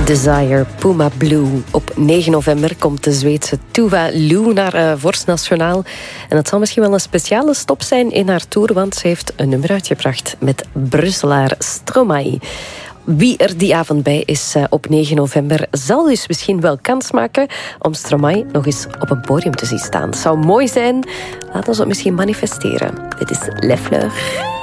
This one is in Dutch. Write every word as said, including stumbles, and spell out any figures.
Desire, Puma Blue. Op negen november komt de Zweedse Tuva Lu naar uh, Vorst Nationaal. En dat zal misschien wel een speciale stop zijn in haar tour, want ze heeft een nummer uitgebracht met Brusselaar Stromae. Wie er die avond bij is uh, op negen november zal dus misschien wel kans maken om Stromae nog eens op een podium te zien staan. Het zou mooi zijn. Laat ons het misschien manifesteren. Dit is Les Fleurs.